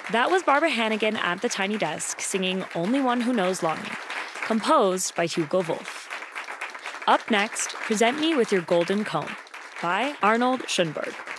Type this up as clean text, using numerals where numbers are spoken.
That was Barbara Hannigan at the Tiny Desk singing Only One Who Knows Longing, composed by Hugo Wolf. Up next, Present Me with Your Golden Comb by Arnold Schoenberg.